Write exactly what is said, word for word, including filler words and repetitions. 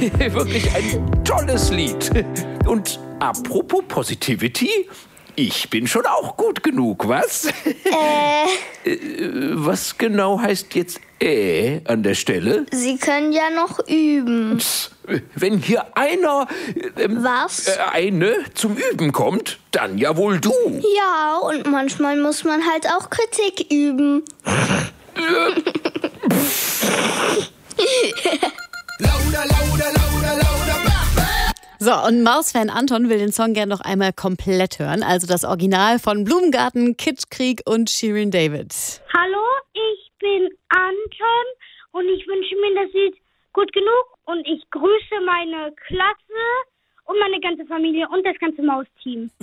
Wirklich ein tolles Lied. Und apropos Positivity, ich bin schon auch gut genug, was? Äh. Was genau heißt jetzt äh an der Stelle? Sie können ja noch üben. Wenn hier einer... Ähm, Was? Äh, eine zum Üben kommt, dann ja wohl du. Ja, und manchmal muss man halt auch Kritik üben. Lauter, lauter, lauter, lauter. So, und Maus-Fan Anton will den Song gerne noch einmal komplett hören. Also das Original von Blumengarten, Kitschkrieg und Shirin David. Hallo, ich bin Anton und ich wünsche mir das Lied gut genug. Und ich grüße meine Klasse und meine ganze Familie und das ganze Maus-Team.